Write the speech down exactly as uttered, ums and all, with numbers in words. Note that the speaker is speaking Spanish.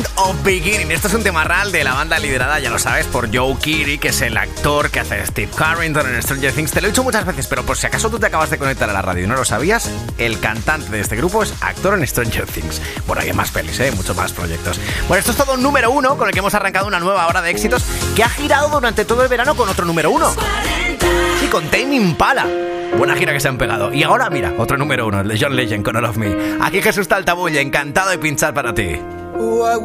End of Beginning. Esto es un tema real de la banda liderada, ya lo sabes, por Joe Keery, que es el actor que hace Steve Carrington en Stranger Things. Te lo he dicho muchas veces, pero por si acaso tú te acabas de conectar a la radio y no lo sabías, el cantante de este grupo es actor en Stranger Things. Bueno, hay más pelis, ¿eh? Muchos más proyectos. Bueno, esto es todo un número uno con el que hemos arrancado una nueva hora de éxitos que ha girado durante todo el verano con otro número uno. Sí, con Tame Impala. Buena gira que se han pegado. Y ahora, mira, otro número uno, el de John Legend con All of Me. Aquí Jesús Taltabulla, encantado de pinchar para ti.